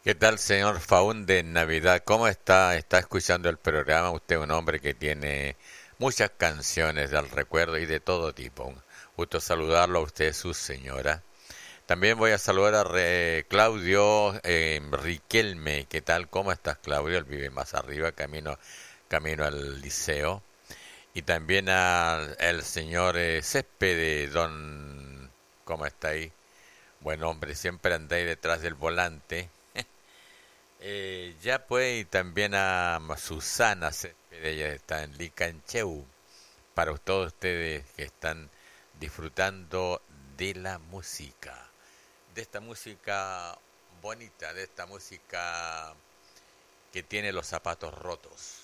¿Qué tal, señor Faunde Navidad? ¿Cómo está? ¿Está escuchando el programa? Usted es un hombre que tiene muchas canciones del recuerdo y de todo tipo. Un gusto saludarlo a usted, su señora. También voy a saludar a Claudio Riquelme. ¿Qué tal? ¿Cómo estás, Claudio? Él vive más arriba, camino al liceo. Y también al señor Céspedes, don... ¿Cómo está ahí? Buen hombre, siempre anda ahí detrás del volante. Ya pues, y también a Susana Céspedes, ella está en Licancheu, para todos ustedes que están disfrutando de la música, de esta música bonita, de esta música que tiene los zapatos rotos.